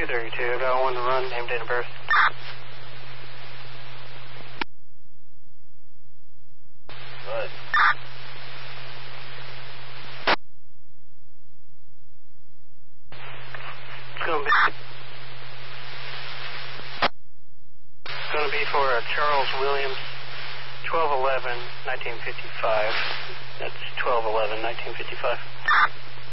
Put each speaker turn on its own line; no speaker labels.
232, got one to run, name, date of birth.
Good.
It's going to be for Charles Williams, 12/11/1955. That's 12/11/1955.